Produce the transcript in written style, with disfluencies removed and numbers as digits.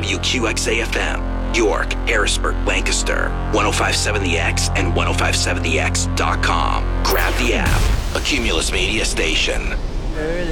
WQXA-FM, York, Harrisburg, Lancaster, 105.7 The X and 105.7thex.com. Grab the app. A Cumulus Media station. Early